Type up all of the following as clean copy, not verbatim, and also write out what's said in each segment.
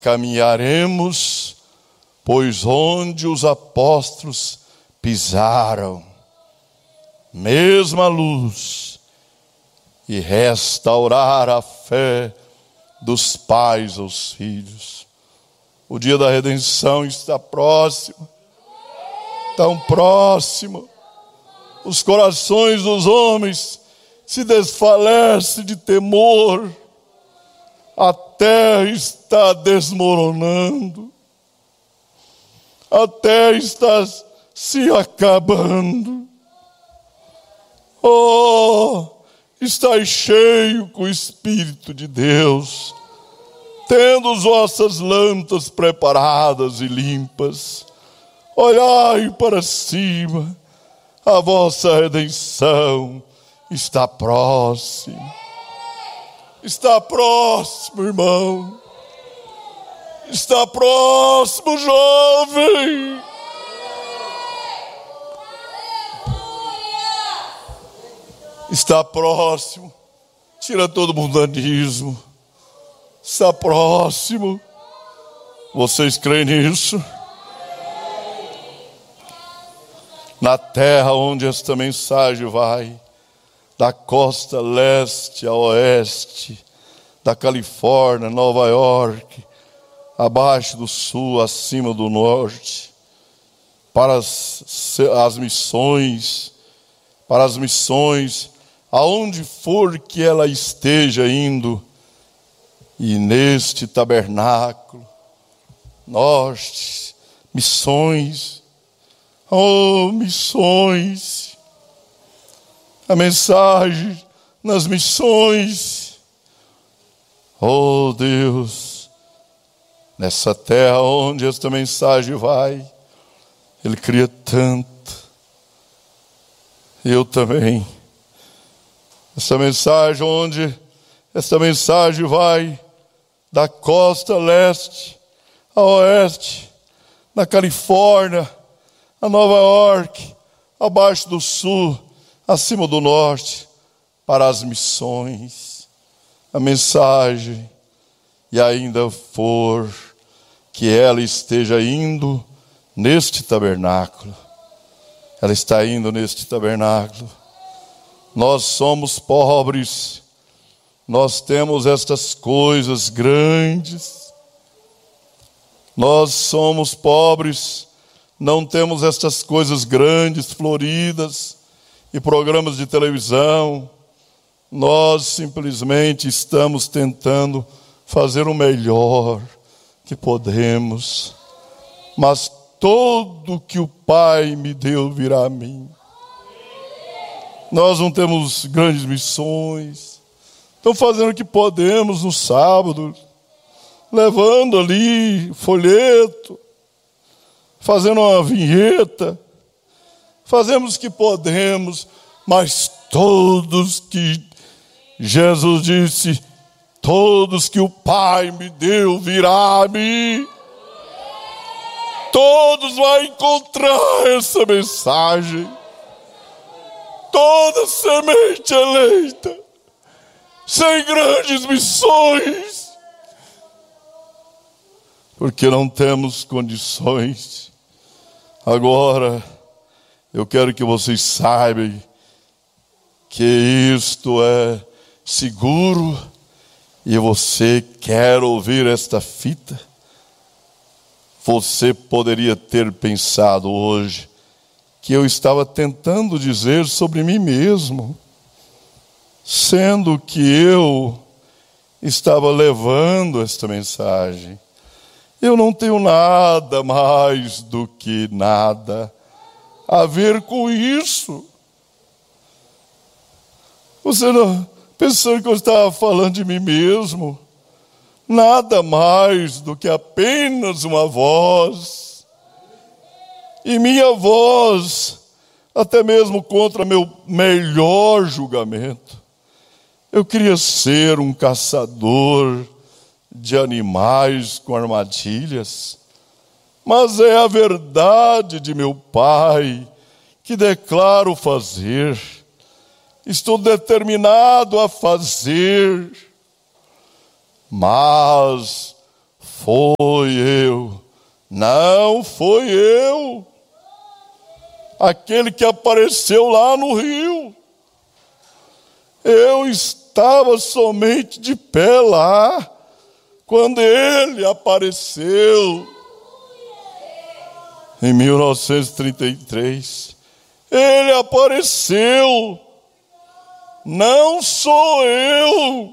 caminharemos, pois onde os apóstolos pisaram, mesma luz, e restaurar a fé dos pais aos filhos. O dia da redenção está próximo, tão próximo. Os corações dos homens se desfalecem de temor. A terra está desmoronando. A terra está se acabando. Oh, está cheio com o Espírito de Deus, tendo as vossas lâmpadas preparadas e limpas. Olhai para cima, a vossa redenção está próxima. Está próximo, irmão. Está próximo, jovem. Está próximo. Tira todo o mundanismo. Está próximo. Vocês creem nisso? Na terra onde esta mensagem vai, da costa leste a oeste, da Califórnia, Nova York, abaixo do sul, acima do norte, para as missões, aonde for que ela esteja indo, e neste tabernáculo, nós, missões, oh, missões, a mensagem nas missões, oh Deus, nessa terra onde esta mensagem vai, Ele cria tanto, eu também, essa mensagem onde esta mensagem vai, da costa leste a oeste, na Califórnia, a Nova York, abaixo do sul, acima do norte, para as missões, a mensagem, e ainda for que ela esteja indo neste tabernáculo. Ela está indo neste tabernáculo. Nós somos pobres, nós temos estas coisas grandes. Nós somos pobres, não temos estas coisas grandes, floridas, e programas de televisão. Nós simplesmente estamos tentando fazer o melhor que podemos. Mas todo que o Pai me deu virá a mim. Nós não temos grandes missões. Estamos fazendo o que podemos no sábado, levando ali folheto, fazendo uma vinheta. Fazemos o que podemos, mas todos que Jesus disse, todos que o Pai me deu virá a mim. Todos vão encontrar essa mensagem. Toda semente eleita, sem grandes missões, porque não temos condições. Agora, eu quero que vocês saibam que isto é seguro, e você quer ouvir esta fita. Você poderia ter pensado hoje que eu estava tentando dizer sobre mim mesmo, sendo que eu estava levando esta mensagem. Eu não tenho nada mais do que nada a ver com isso. Você não pensando que eu estava falando de mim mesmo? Nada mais do que apenas uma voz. E minha voz, até mesmo contra meu melhor julgamento. Eu queria ser um caçador de animais com armadilhas, mas é a verdade de meu Pai que declaro fazer. Estou determinado a fazer, mas foi eu. Não foi eu. Aquele que apareceu lá no rio. Eu estava somente de pé lá, quando ele apareceu. Em 1933. Ele apareceu. Não sou eu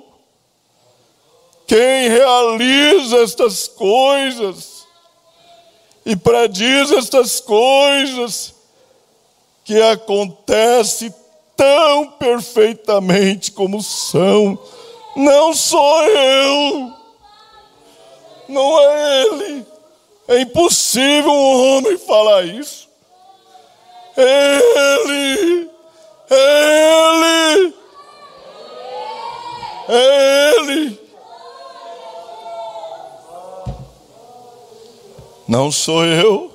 quem realiza estas coisas e prediz estas coisas que acontecem tão perfeitamente como são. Não sou eu, não é ele. É impossível um homem falar isso. Ele, ele, ele. Não sou eu.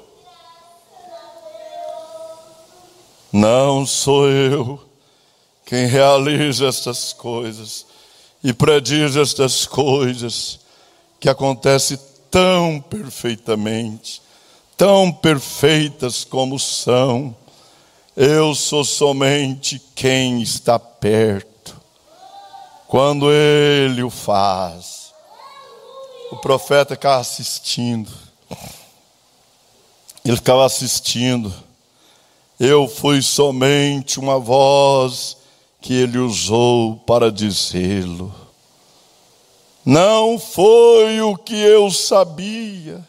Não sou eu quem realiza estas coisas e prediz estas coisas que acontecem tão perfeitamente, tão perfeitas como são. Eu sou somente quem está perto, quando ele o faz. O profeta ficava assistindo. Ele ficava assistindo. Eu fui somente uma voz que ele usou para dizê-lo. Não foi o que eu sabia.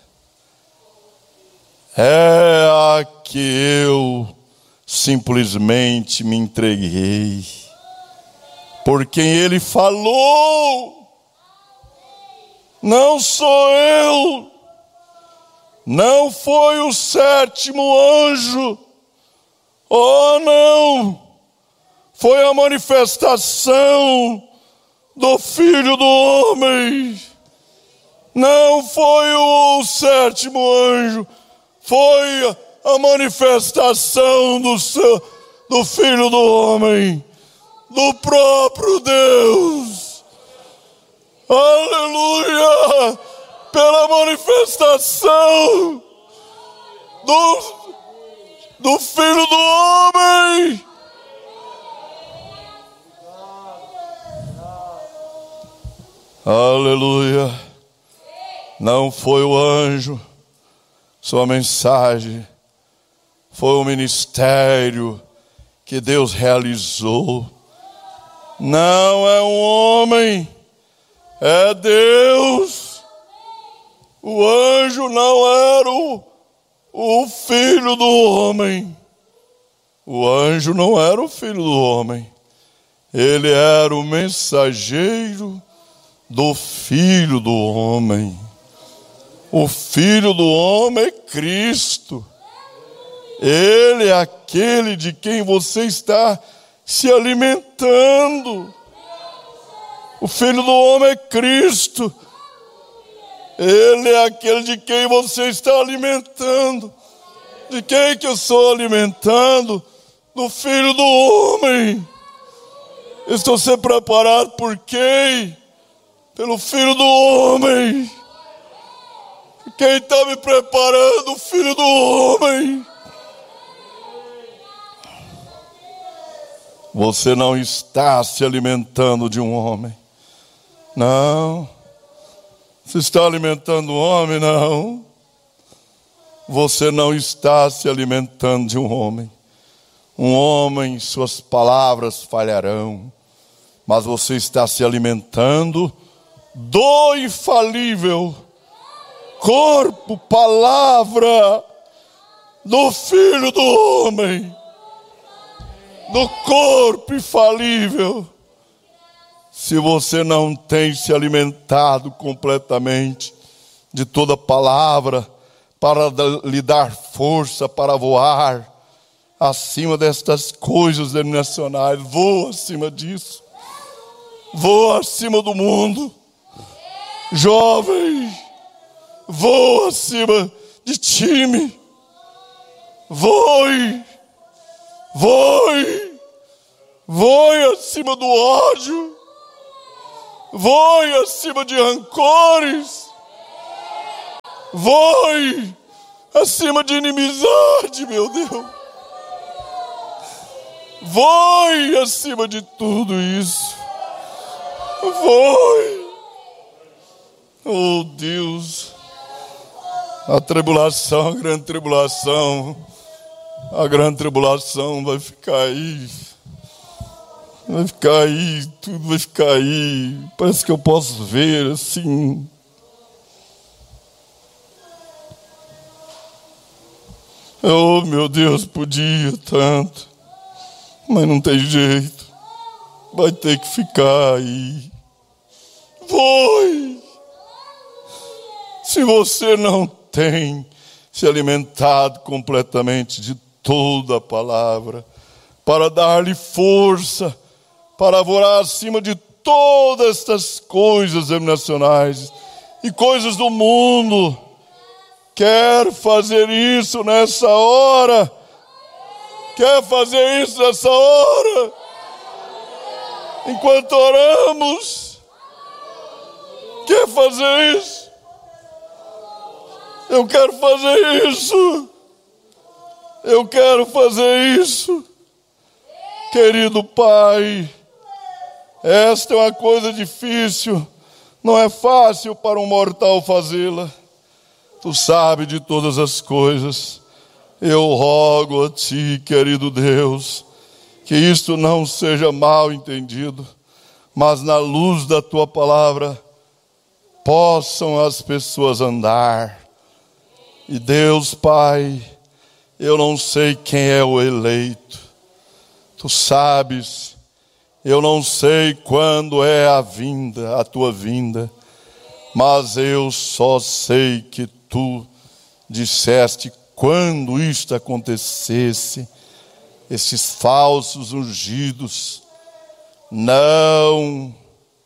É a que eu simplesmente me entreguei. Por quem ele falou. Não sou eu. Não foi o sétimo anjo. Oh, não! Foi a manifestação do Filho do Homem. Não foi o sétimo anjo. Foi a manifestação do Filho do Homem. Do próprio Deus. Aleluia! Pela manifestação do Filho do Homem. Aleluia. Não foi o anjo, sua mensagem, foi o ministério que Deus realizou. Não é um homem, é Deus. O anjo não era o filho do homem. O anjo não era o filho do homem. Ele era o mensageiro do Filho do Homem. O Filho do Homem é Cristo. Ele é aquele de quem você está se alimentando. O Filho do Homem é Cristo. Ele é aquele de quem você está alimentando. De quem que eu estou alimentando? Do Filho do Homem. Estou sendo preparado por quem? Pelo Filho do Homem. Quem está me preparando? O Filho do Homem. Você não está se alimentando de um homem. Não. Você está alimentando um homem? Não. Você não está se alimentando de um homem. Um homem, suas palavras falharão. Mas você está se alimentando do infalível corpo, palavra do Filho do Homem. Do corpo infalível. Se você não tem se alimentado completamente de toda palavra para lhe dar força para voar acima destas coisas denominacionais, voa acima disso, voa acima do mundo, jovem, voa acima de time, voe, voe, voe acima do ódio, voe acima de rancores, Voe acima de inimizade, meu Deus. Voe acima de tudo isso. Voe. Oh Deus. A tribulação, a grande tribulação vai ficar aí. Vai ficar aí, tudo vai ficar aí. Parece que eu posso ver assim. Oh, meu Deus, podia tanto. Mas não tem jeito. Vai ter que ficar aí. Voe! Se você não tem se alimentado completamente de toda a palavra, para dar-lhe força, para voar acima de todas estas coisas nacionais e coisas do mundo, quer fazer isso nessa hora? Quer fazer isso nessa hora? Enquanto oramos, quer fazer isso? Eu quero fazer isso. Eu quero fazer isso. Querido Pai, esta é uma coisa difícil. Não é fácil para um mortal fazê-la. Tu sabes de todas as coisas. Eu rogo a Ti, querido Deus, que isto não seja mal entendido, mas na luz da Tua palavra possam as pessoas andar. E Deus, Pai, eu não sei quem é o eleito. Tu sabes, eu não sei quando é a Tua vinda, mas eu só sei que Tu disseste quando isto acontecesse, esses falsos ungidos, não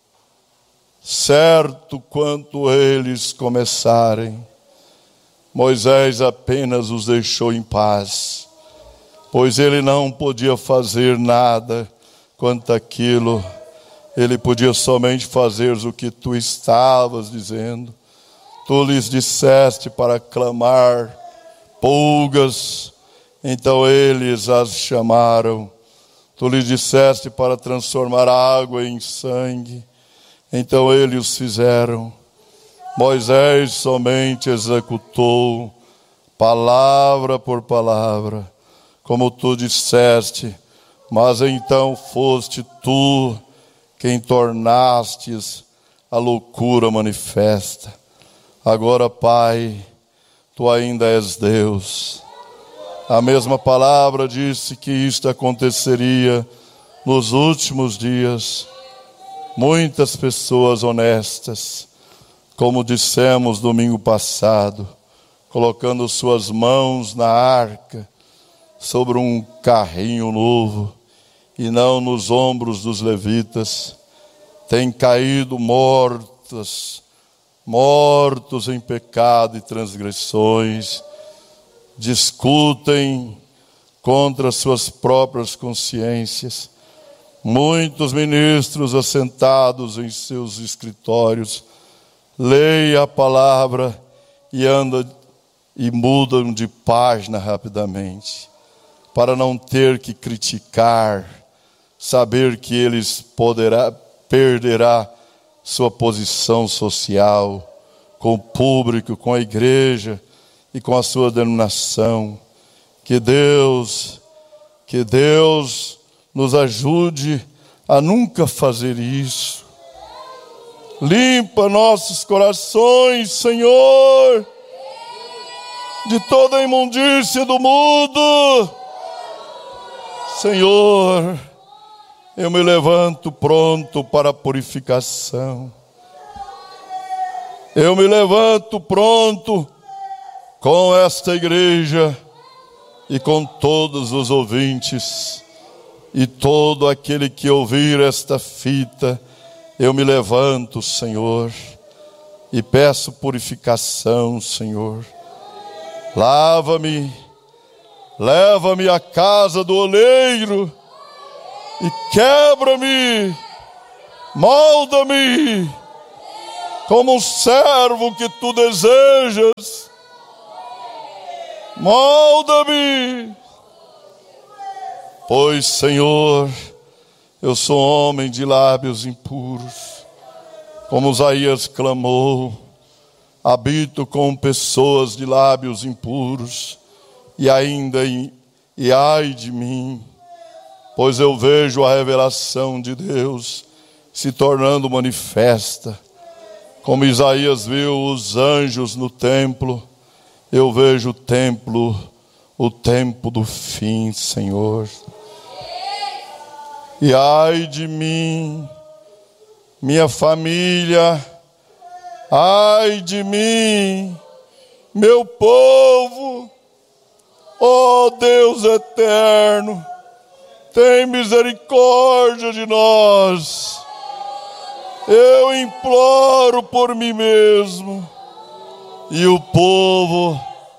certo quanto eles começarem, Moisés apenas os deixou em paz, pois ele não podia fazer nada quanto aquilo, ele podia somente fazer o que tu estavas dizendo. Tu lhes disseste para clamar pulgas, então eles as chamaram. Tu lhes disseste para transformar água em sangue, então eles os fizeram. Moisés somente executou, palavra por palavra, como tu disseste, mas então foste tu quem tornastes a loucura manifesta. Agora, Pai, Tu ainda és Deus. A mesma palavra disse que isto aconteceria nos últimos dias. Muitas pessoas honestas, como dissemos domingo passado, colocando suas mãos na arca, sobre um carrinho novo, e não nos ombros dos levitas, têm caído mortos em pecado e transgressões, discutem contra suas próprias consciências. Muitos ministros assentados em seus escritórios leem a palavra e mudam de página rapidamente, para não ter que criticar, saber que eles perderá sua posição social com o público, com a igreja e com a sua denominação. Que Deus nos ajude a nunca fazer isso. Limpa nossos corações, Senhor, de toda a imundícia do mundo. Senhor, eu me levanto pronto para a purificação. Eu me levanto pronto com esta igreja e com todos os ouvintes e todo aquele que ouvir esta fita. Eu me levanto, Senhor, e peço purificação, Senhor. Lava-me, leva-me à casa do oleiro e quebra-me, molda-me como um servo que tu desejas. Molda-me, pois, Senhor, eu sou homem de lábios impuros. Como Isaías clamou, habito com pessoas de lábios impuros, e ai de mim, pois eu vejo a revelação de Deus se tornando manifesta. Como Isaías viu os anjos no templo, eu vejo o templo do fim, Senhor. E ai de mim, minha família, ai de mim, meu povo, ó Deus eterno, tem misericórdia de nós. Eu imploro por mim mesmo e o povo,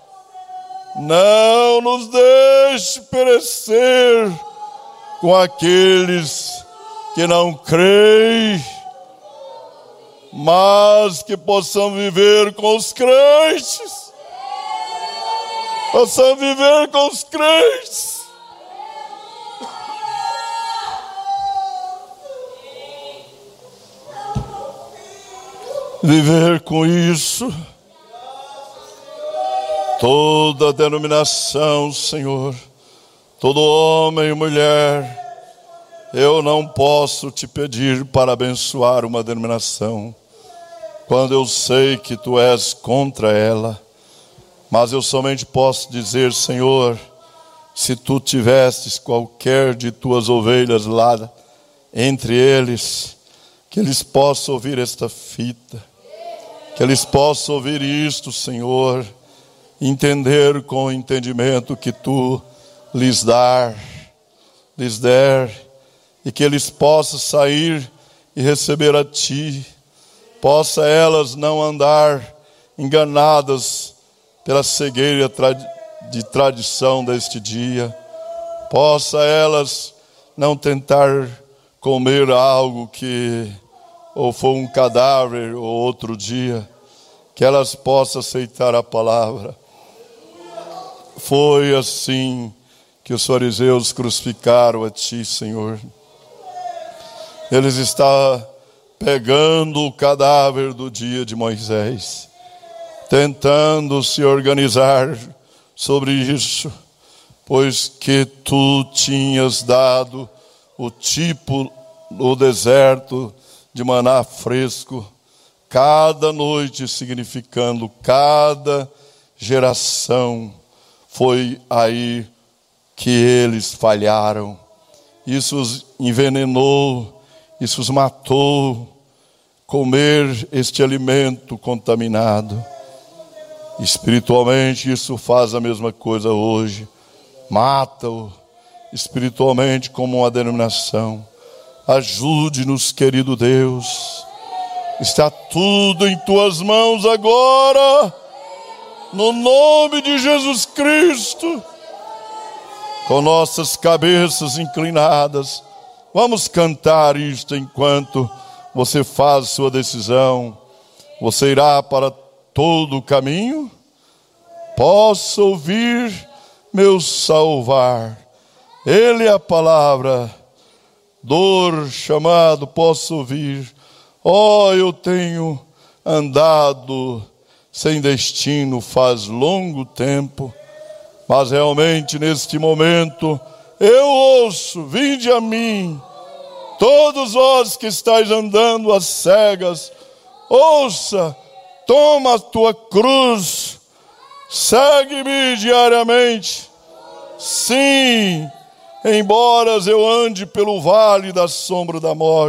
não nos deixe perecer com aqueles que não creem, mas que possamos viver com os crentes. Possamos viver com os crentes. Viver com isso. Toda denominação, Senhor, todo homem e mulher, eu não posso te pedir para abençoar uma denominação, quando eu sei que tu és contra ela. Mas eu somente posso dizer, Senhor, se tu tivesses qualquer de tuas ovelhas lá entre eles, que eles possam ouvir esta fita, que eles possam ouvir isto, Senhor, entender com o entendimento que tu lhes der, e que eles possam sair e receber a ti, possa elas não andar enganadas pela cegueira de tradição deste dia, possa elas não tentar comer algo que ou foi um cadáver ou outro dia, que elas possam aceitar a palavra. Foi assim que os fariseus crucificaram a ti, Senhor. Eles estavam pegando o cadáver do dia de Moisés, tentando se organizar sobre isso, pois que tu tinhas dado o tipo no deserto de maná fresco, cada noite significando cada geração. Foi aí que eles falharam. Isso os envenenou, isso os matou. Comer este alimento contaminado. Espiritualmente isso faz a mesma coisa hoje. Mata-o espiritualmente como uma denominação. Ajude-nos, querido Deus. Está tudo em tuas mãos agora. No nome de Jesus Cristo, com nossas cabeças inclinadas, vamos cantar isto enquanto você faz sua decisão. Você irá para todo o caminho? Posso ouvir meu salvar. Ele é a palavra. Dor, chamado, posso ouvir. Oh, eu tenho andado sem destino faz longo tempo, mas realmente neste momento eu ouço, vinde a mim, todos vós que estáis andando às cegas, ouça, toma a tua cruz, segue-me diariamente. Sim, embora eu ande pelo vale da sombra da morte,